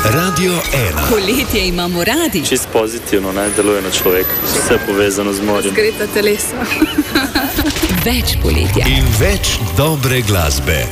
Radio 1. Poletje imamo radi. Čist pozitivno, ne, deluje na človeka. Vse povezano z morjem. Razgreta telesa. Več poletja. In več dobre glasbe.